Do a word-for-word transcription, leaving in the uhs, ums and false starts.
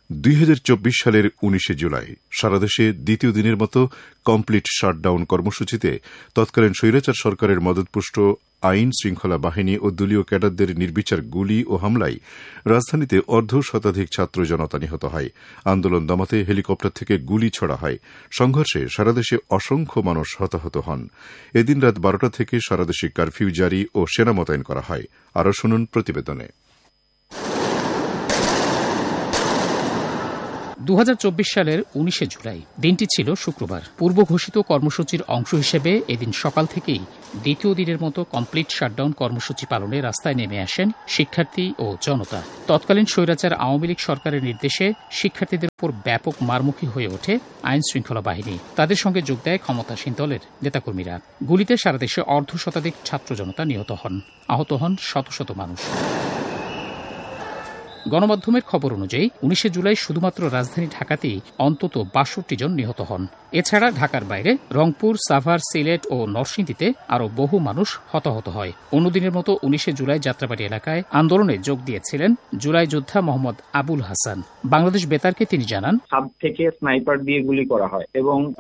দুই হাজার চব্বিশ সালের উনিশে জুলাই সারা দেশে দ্বিতীয় দিনের মতো কমপ্লিট শাটডাউন কর্মসূচিতে তৎকালীন স্বৈরাচার সরকারের মদতপুষ্ট আইন শৃঙ্খলা বাহিনী ও দলীয় ক্যাডারদের নির্বিচার গুলি ও হামলায় রাজধানীতে অর্ধ শতাধিক ছাত্র জনতা নিহত হয়। আন্দোলন দমাতে হেলিকপ্টার থেকে গুলি ছোড়া হয়। সংঘর্ষে সারা দেশে অসংখ্য মানুষ হতাহত হন। এদিন রাত বারোটা থেকে সারা দেশে কারফিউ জারি ও সেনা মোতায়েন করা হয়। আরও শুনুন প্রতিবেদনে। দু হাজার চব্বিশ সালের উনিশে জুলাই দিনটি ছিল শুক্রবার। পূর্ব ঘোষিত কর্মসূচির অংশ হিসেবে এদিন সকাল থেকেই দ্বিতীয় দিনের মতো কমপ্লিট শাটডাউন কর্মসূচি পালনে রাস্তায় নেমে আসেন শিক্ষার্থী ও জনতা। তৎকালীন স্বৈরাচার আওয়ামী লীগ সরকারের নির্দেশে শিক্ষার্থীদের উপর ব্যাপক মারমুখী হয়ে ওঠে আইন শৃঙ্খলা বাহিনী। তাদের সঙ্গে যোগ দেয় ক্ষমতাসীন দলের নেতাকর্মীরা। গুলিতে সারা দেশে অর্ধ শতাধিক ছাত্র জনতা নিহত হন, আহত হন শত শত মানুষ। গণমাধ্যমের খবর অনুযায়ী উনিশে জুলাই শুধুমাত্র রাজধানী ঢাকাতেই অন্তত বাষট্টি জন নিহত হন। এছাড়া ঢাকার বাইরে রংপুর, সাভার, সিলেট ও নরসিংদীতে আরও বহু মানুষ হতাহত হয়। অন্যদিনের মতো উনিশে জুলাই যাত্রাবাড়ি এলাকায় আন্দোলনে যোগ দিয়েছিলেন জুলাই যোদ্ধা মোহাম্মদ আবুল হাসান। বাংলাদেশ বেতারকে তিনি জানান, ছাদ থেকে স্নাইপার দিয়ে গুলি করা হয় এবং